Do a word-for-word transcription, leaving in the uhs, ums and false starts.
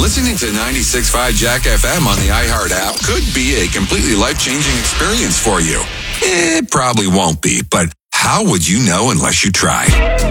Listening to ninety-six point five Jack F M on the iHeart app could be a completely life-changing experience for you. It probably won't be, but how would you know unless you try?